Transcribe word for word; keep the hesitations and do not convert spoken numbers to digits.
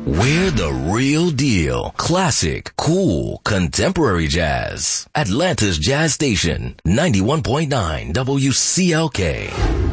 We're the real deal. Classic, cool, contemporary jazz. Atlanta's Jazz Station, ninety-one point nine W C L K.